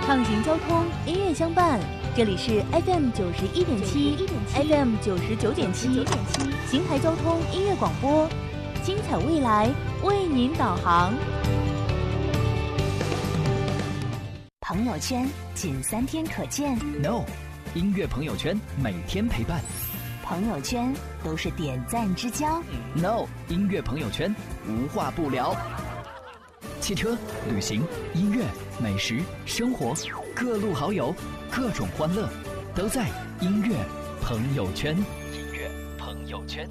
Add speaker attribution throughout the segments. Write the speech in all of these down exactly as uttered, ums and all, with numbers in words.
Speaker 1: 畅行交通，音乐相伴。这里是 F M 九十一点七 ，F M 九十九点七，邢台交通音乐广播，精彩未来为您导航。
Speaker 2: 朋友圈仅三天可见
Speaker 3: ，No， 音乐朋友圈每天陪伴。
Speaker 2: 朋友圈都是点赞之交
Speaker 3: ，No， 音乐朋友圈无话不聊。汽车、旅行、音乐、美食、生活，各路好友，各种欢乐，都在音乐朋友圈。音乐朋友圈。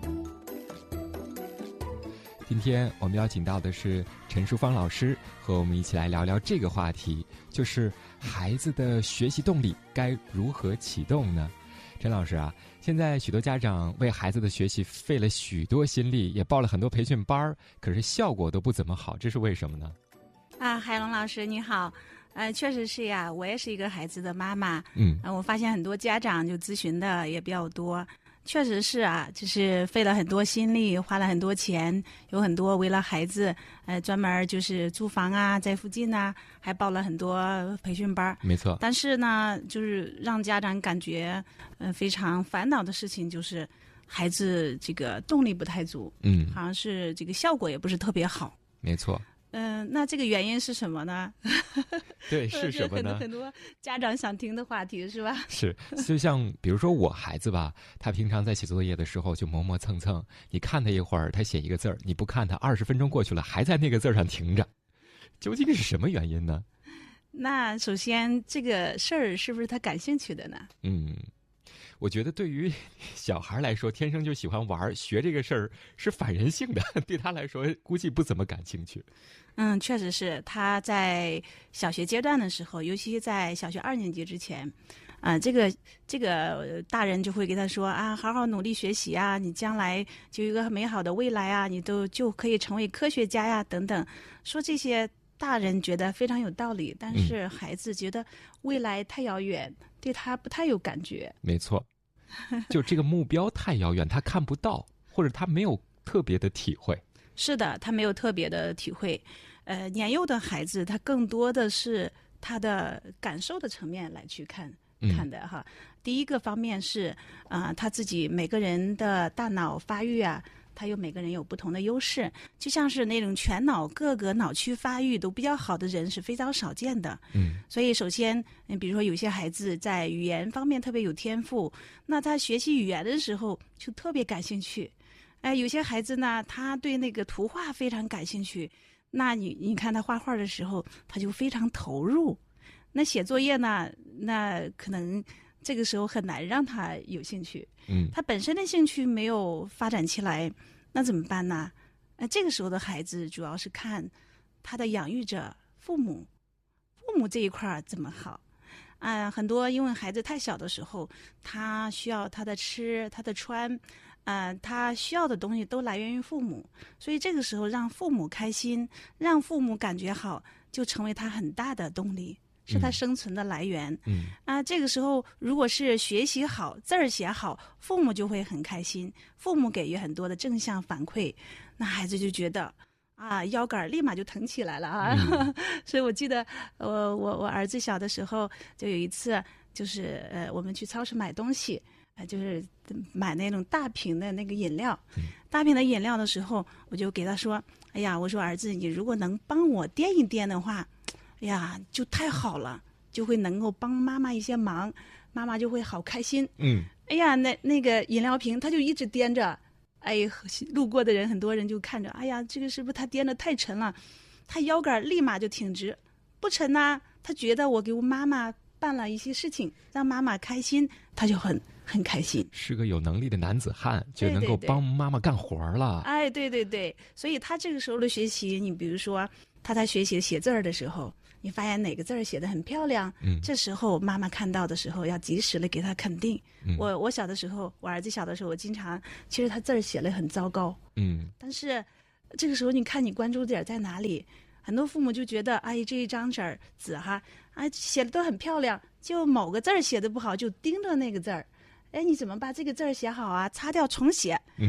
Speaker 4: 今天我们邀请到的是陈淑芳老师，和我们一起来聊聊这个话题，就是孩子的学习动力该如何启动呢？陈老师啊，现在许多家长为孩子的学习费了许多心力，也报了很多培训班，可是效果都不怎么好，这是为什么呢？
Speaker 5: 啊，海龙老师你好，呃，确实是呀，我也是一个孩子的妈妈，
Speaker 4: 嗯，
Speaker 5: 呃，我发现很多家长就咨询的也比较多，确实是啊，就是费了很多心力，花了很多钱，有很多为了孩子，呃，专门就是租房啊，在附近啊，还报了很多培训班。
Speaker 4: 没错。
Speaker 5: 但是呢，就是让家长感觉，呃，非常烦恼的事情就是孩子这个动力不太足，
Speaker 4: 嗯，
Speaker 5: 好像是这个效果也不是特别好。
Speaker 4: 没错。
Speaker 5: 嗯、呃，那这个原因是什么呢？
Speaker 4: 对，是什么呢？
Speaker 5: 很多很多家长想听的话题是吧？
Speaker 4: 是，就像比如说我孩子吧，他平常在写作业的时候就磨磨蹭蹭，你看他一会儿，他写一个字儿，你不看他，二十分钟过去了，还在那个字儿上停着，究竟是什么原因呢？
Speaker 5: 那首先这个事儿是不是他感兴趣的呢？
Speaker 4: 嗯。我觉得对于小孩来说，天生就喜欢玩，学这个事儿是反人性的，对他来说估计不怎么感兴趣。
Speaker 5: 嗯，确实是他在小学阶段的时候，尤其在小学二年级之前，啊、呃，这个这个大人就会给他说啊，好好努力学习啊，你将来就有一个美好的未来啊，你都就可以成为科学家呀，等等，说这些。大人觉得非常有道理，但是孩子觉得未来太遥远，嗯、对他不太有感觉。
Speaker 4: 没错，就这个目标太遥远，他看不到，或者他没有特别的体会。
Speaker 5: 是的，他没有特别的体会。呃，年幼的孩子，他更多的是他的感受的层面来去看、嗯、看的哈。第一个方面是啊、呃，他自己每个人的大脑发育啊。他有每个人有不同的优势，就像是那种全脑各个脑区发育都比较好的人是非常少见的。
Speaker 4: 嗯，
Speaker 5: 所以首先，比如说有些孩子在语言方面特别有天赋，那他学习语言的时候就特别感兴趣。哎，有些孩子呢，他对那个图画非常感兴趣，那你你看他画画的时候，他就非常投入。那写作业呢，那可能这个时候很难让他有兴趣。
Speaker 4: 嗯，
Speaker 5: 他本身的兴趣没有发展起来，那怎么办呢？呃，这个时候的孩子主要是看他的养育者父母，父母这一块怎么好。啊、呃，很多因为孩子太小的时候，他需要他的吃，他的穿，呃，他需要的东西都来源于父母，所以这个时候让父母开心，让父母感觉好，就成为他很大的动力。是他生存的来源。
Speaker 4: 嗯
Speaker 5: 啊，这个时候如果是学习好，字儿写好，父母就会很开心，父母给予很多的正向反馈，那孩子就觉得啊，腰杆立马就疼起来了啊。嗯、所以我记得，我我我儿子小的时候，就有一次，就是呃，我们去超市买东西，呃，就是买那种大瓶的那个饮料，
Speaker 4: 嗯、
Speaker 5: 大瓶的饮料的时候，我就给他说，哎呀，我说儿子，你如果能帮我掂一掂的话。哎呀，就太好了，就会能够帮妈妈一些忙，妈妈就会好开心。
Speaker 4: 嗯，
Speaker 5: 哎呀，那那个饮料瓶，他就一直掂着，哎，路过的人很多人就看着，哎呀，这个是不是他掂着太沉了？他腰杆立马就挺直，不沉呐、啊，他觉得我给我妈妈办了一些事情，让妈妈开心，他就很很开心。
Speaker 4: 是个有能力的男子汉，就能够帮妈妈干活了。
Speaker 5: 哎，对对对，所以他这个时候的学习，你比如说他在学习写字儿的时候。你发现哪个字儿写得很漂亮，
Speaker 4: 嗯，
Speaker 5: 这时候妈妈看到的时候要及时的给他肯定。
Speaker 4: 嗯、
Speaker 5: 我我小的时候，我儿子小的时候，我经常其实他字儿写得很糟糕，
Speaker 4: 嗯，
Speaker 5: 但是这个时候你看你关注点在哪里，很多父母就觉得，哎，这一张纸儿纸哈，啊写的都很漂亮，就某个字儿写的不好，就盯着那个字儿，哎，你怎么把这个字儿写好啊？擦掉重写，
Speaker 4: 嗯。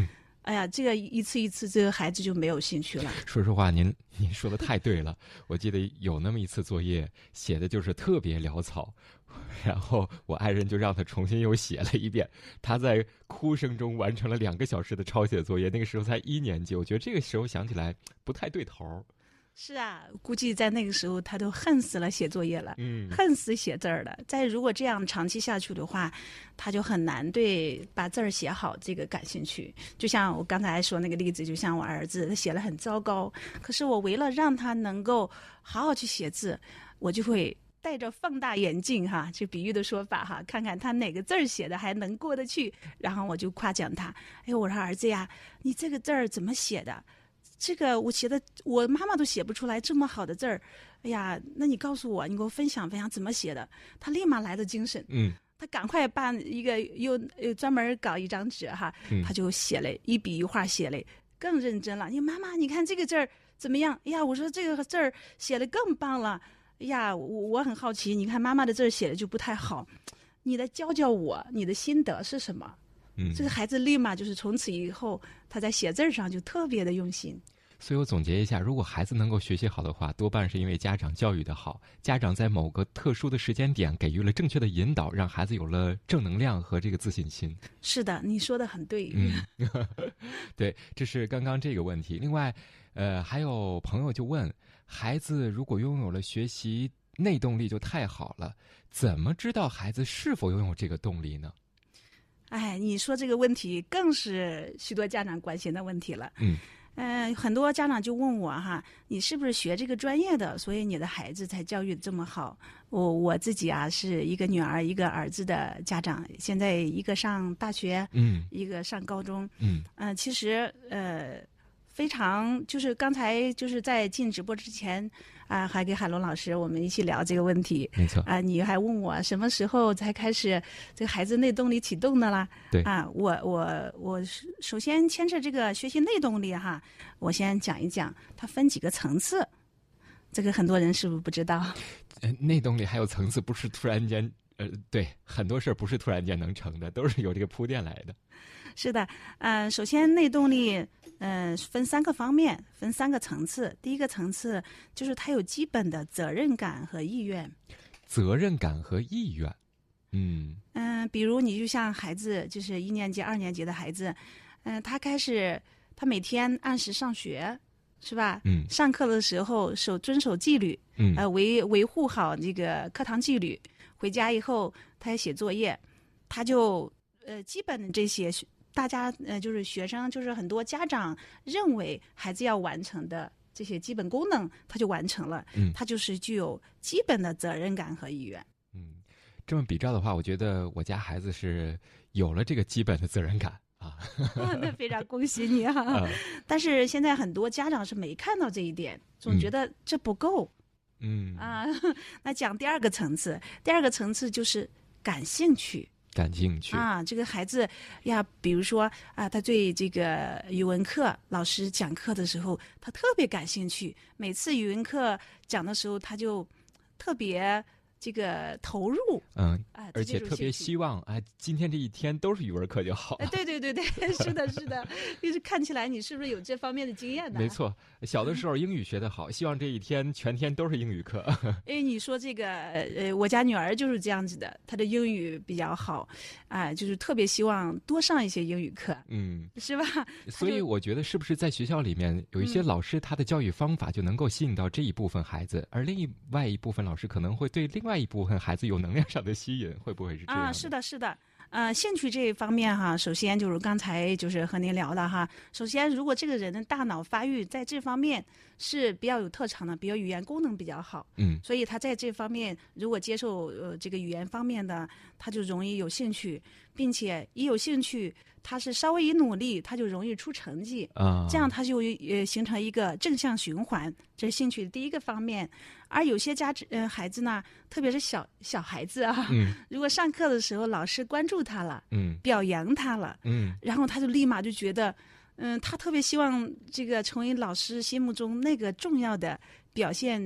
Speaker 5: 哎呀，这个一次一次，这个孩子就没有兴趣了。
Speaker 4: 说实话，您您说的太对了。我记得有那么一次作业写的就是特别潦草，然后我爱人就让他重新又写了一遍，他在哭声中完成了两个小时的抄写作业。那个时候才一年级，我觉得这个时候想起来不太对头。
Speaker 5: 是啊，估计在那个时候他都恨死了写作业了，
Speaker 4: 嗯，
Speaker 5: 恨死写字儿了。再如果这样长期下去的话，他就很难对把字儿写好这个感兴趣。就像我刚才说那个例子，就像我儿子，他写得很糟糕，可是我为了让他能够好好去写字，我就会戴着放大眼镜哈，就比喻的说法哈，看看他哪个字儿写的还能过得去，然后我就夸奖他，哎，我说儿子呀，你这个字儿怎么写的？这个我写的，我妈妈都写不出来这么好的字儿，哎呀，那你告诉我，你给我分享分享怎么写的？他立马来的精神，
Speaker 4: 嗯，
Speaker 5: 他赶快办一个又又专门搞一张纸哈，他就写了一笔一画写了，更认真了。你妈妈，你看这个字儿怎么样？哎呀，我说这个字儿写的更棒了。哎呀，我我很好奇，你看妈妈的字儿写的就不太好，你来教教我，你的心得是什么？嗯，这个孩子立马就是从此以后他在写字上就特别的用心。
Speaker 4: 所以我总结一下，如果孩子能够学习好的话，多半是因为家长教育的好，家长在某个特殊的时间点给予了正确的引导，让孩子有了正能量和这个自信心。
Speaker 5: 是的，你说的很对。
Speaker 4: 嗯，对，这是刚刚这个问题。另外，呃，还有朋友就问，孩子如果拥有了学习内动力就太好了，怎么知道孩子是否拥有这个动力呢？
Speaker 5: 哎，你说这个问题更是许多家长关心的问题了。
Speaker 4: 嗯。
Speaker 5: 嗯、呃，很多家长就问我哈，你是不是学这个专业的，所以你的孩子才教育这么好？我我自己啊，是一个女儿一个儿子的家长，现在一个上大学，
Speaker 4: 嗯，
Speaker 5: 一个上高中，
Speaker 4: 嗯，
Speaker 5: 呃，其实呃，非常就是刚才就是在进直播之前啊、呃，还跟海龙老师我们一起聊这个问题，
Speaker 4: 没错
Speaker 5: 啊、呃，你还问我什么时候才开始这个孩子内动力启动的啦？
Speaker 4: 对
Speaker 5: 啊，我我我首先牵扯这个学习内动力哈，我先讲一讲，它分几个层次，这个很多人是不是不知道？
Speaker 4: 呃，内动力还有层次，不是突然间，呃，对，很多事儿不是突然间能成的，都是有这个铺垫来的。
Speaker 5: 是的，呃，首先内动力，呃，分三个方面，分三个层次。第一个层次就是他有基本的责任感和意愿。
Speaker 4: 责任感和意愿，嗯
Speaker 5: 嗯、呃，比如你就像孩子，就是一年级、二年级的孩子，嗯、呃，他开始他每天按时上学，是吧？
Speaker 4: 嗯，
Speaker 5: 上课的时候守遵守纪律，
Speaker 4: 嗯，
Speaker 5: 呃，维维护好这个课堂纪律。回家以后，他也写作业，他就呃，基本的这些大家呃，就是学生，就是很多家长认为孩子要完成的这些基本功能，他就完成了。
Speaker 4: 嗯，
Speaker 5: 他就是具有基本的责任感和意愿。
Speaker 4: 嗯，这么比照的话，我觉得我家孩子是有了这个基本的责任感啊。
Speaker 5: 那非常恭喜你哈、啊！但是现在很多家长是没看到这一点，总觉得这不够。
Speaker 4: 嗯
Speaker 5: 啊，那讲第二个层次，第二个层次就是感兴趣。
Speaker 4: 感兴趣
Speaker 5: 啊，这个孩子呀，比如说啊，他对这个语文课老师讲课的时候，他特别感兴趣。每次语文课讲的时候，他就特别这个投入，
Speaker 4: 嗯，
Speaker 5: 啊，
Speaker 4: 而且特别希望啊，今天这一天都是语文课就好了。
Speaker 5: 哎，对对对对，是的，是的，就是看起来你是不是有这方面的经验呢？
Speaker 4: 没错，小的时候英语学得好，希望这一天全天都是英语课。
Speaker 5: 哎，你说这个呃，我家女儿就是这样子的，她的英语比较好，啊、呃，就是特别希望多上一些英语课，
Speaker 4: 嗯，
Speaker 5: 是吧？
Speaker 4: 所以我觉得是不是在学校里面有一些老师他的教育方法就能够吸引到这一部分孩子，嗯、而另外一部分老师可能会对另外一部分孩子有能量上的吸引，会不会是这样的？
Speaker 5: 啊，是的，是的。呃，兴趣这一方面哈，首先就是刚才就是和您聊的哈。首先，如果这个人的大脑发育在这方面是比较有特长的，比如语言功能比较好，
Speaker 4: 嗯，
Speaker 5: 所以他在这方面如果接受呃这个语言方面的，他就容易有兴趣，并且一有兴趣，他是稍微一努力，他就容易出成绩
Speaker 4: 啊，
Speaker 5: 这样他就呃形成一个正向循环，这是兴趣的第一个方面。而有些家呃孩子呢，特别是小小孩子啊，
Speaker 4: 嗯，
Speaker 5: 如果上课的时候老师关注他了，
Speaker 4: 嗯，
Speaker 5: 表扬他了，
Speaker 4: 嗯，
Speaker 5: 然后他就立马就觉得，嗯，他特别希望这个成为老师心目中那个重要的表现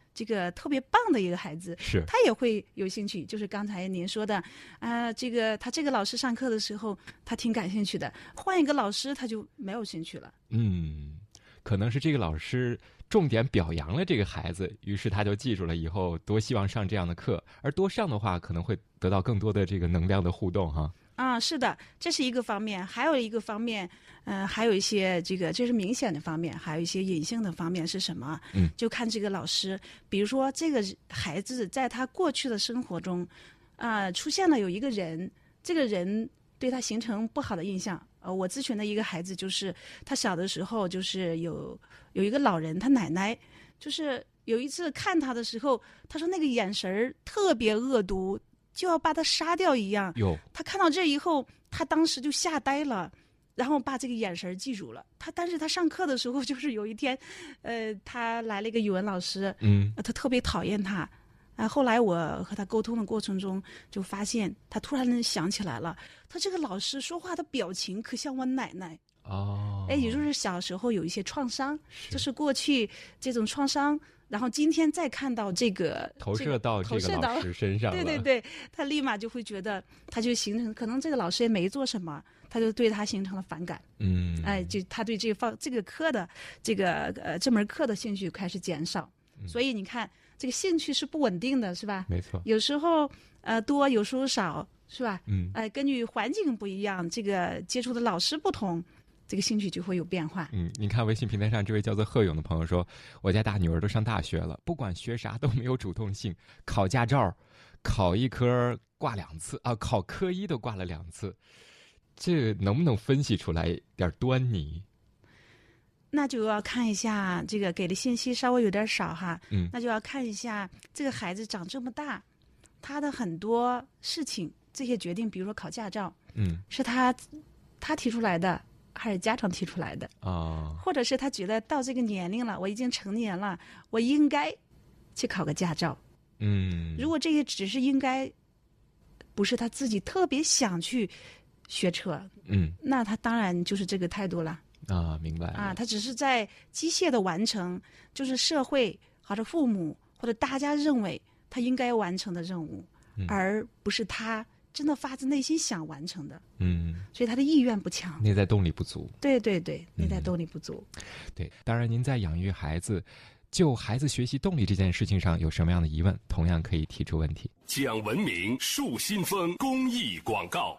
Speaker 5: 这个特别棒的一个孩子，
Speaker 4: 是
Speaker 5: 他也会有兴趣。就是刚才您说的，啊、呃，这个他这个老师上课的时候，他挺感兴趣的，换一个老师他就没有兴趣了。
Speaker 4: 嗯，可能是这个老师重点表扬了这个孩子，于是他就记住了以后多希望上这样的课，而多上的话可能会得到更多的这个能量的互动哈。
Speaker 5: 啊，是的，这是一个方面，还有一个方面，呃，还有一些这个这是明显的方面，还有一些隐性的方面是什么？
Speaker 4: 嗯，
Speaker 5: 就看这个老师，比如说这个孩子在他过去的生活中，啊、呃，出现了有一个人，这个人对他形成不好的印象。呃，我咨询的一个孩子就是他小的时候就是有有一个老人，他奶奶就是有一次看他的时候，他说那个眼神儿特别恶毒，就要把他杀掉一样。
Speaker 4: 有，
Speaker 5: 他看到这以后，他当时就吓呆了，然后把这个眼神记住了。他，但是他上课的时候，就是有一天，呃，他来了一个语文老师，
Speaker 4: 嗯，
Speaker 5: 他特别讨厌他。啊，后来我和他沟通的过程中，就发现他突然想起来了，他这个老师说话的表情可像我奶奶。
Speaker 4: 哦，
Speaker 5: 哎，也就是小时候有一些创伤，
Speaker 4: 是
Speaker 5: 就是过去这种创伤。然后今天再看到这个
Speaker 4: 投射到这个老师身上了，
Speaker 5: 对对对，他立马就会觉得，他就形成可能这个老师也没做什么，他就对他形成了反感。
Speaker 4: 嗯，
Speaker 5: 哎，就他对这个方这个课的这个呃这门课的兴趣开始减少。
Speaker 4: 嗯、
Speaker 5: 所以你看，这个兴趣是不稳定的，是吧？
Speaker 4: 没错，
Speaker 5: 有时候呃多，有时候少，是吧？
Speaker 4: 嗯，
Speaker 5: 哎、呃，根据环境不一样，这个接触的老师不同。这个兴趣就会有变化。
Speaker 4: 嗯，您看微信平台上这位叫做贺勇的朋友说，我家大女儿都上大学了，不管学啥都没有主动性，考驾照，考一科挂两次啊，考科一都挂了两次，这能不能分析出来点端倪？
Speaker 5: 那就要看一下这个给的信息稍微有点少哈，
Speaker 4: 嗯，
Speaker 5: 那就要看一下这个孩子长这么大，他的很多事情这些决定，比如说考驾照，
Speaker 4: 嗯，
Speaker 5: 是他他提出来的。还是家长提出来的
Speaker 4: 啊、哦，
Speaker 5: 或者是他觉得到这个年龄了，我已经成年了，我应该去考个驾照。
Speaker 4: 嗯，
Speaker 5: 如果这些只是应该，不是他自己特别想去学车，
Speaker 4: 嗯，
Speaker 5: 那他当然就是这个态度了。
Speaker 4: 啊，明白
Speaker 5: 啊，他只是在机械的完成，就是社会或者父母或者大家认为他应该完成的任务，
Speaker 4: 嗯、
Speaker 5: 而不是他真的发自内心想完成的。
Speaker 4: 嗯，
Speaker 5: 所以他的意愿不强，
Speaker 4: 内在动力不足。
Speaker 5: 对对对，内在动力不足。
Speaker 4: 嗯、对，当然您在养育孩子，就孩子学习动力这件事情上有什么样的疑问，同样可以提出问题。
Speaker 6: 讲文明树新风公益广告。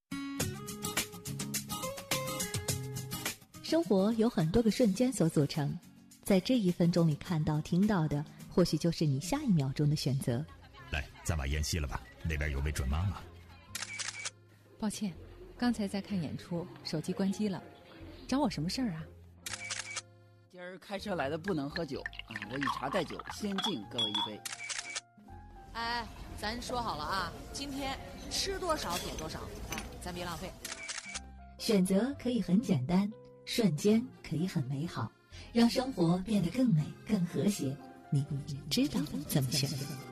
Speaker 7: 生活有很多个瞬间所组成，在这一分钟里看到听到的，或许就是你下一秒钟的选择。
Speaker 8: 来，咱把烟熄了吧，那边有位准妈妈。
Speaker 9: 抱歉，刚才在看演出，手机关机了，找我什么事儿啊？
Speaker 10: 今儿开车来的不能喝酒啊！我以茶代酒，先敬各位一杯。
Speaker 11: 哎，咱说好了啊，今天吃多少点多少，哎，咱别浪费。
Speaker 7: 选择可以很简单，瞬间可以很美好，让生活变得更美更和谐。你知道怎么选择？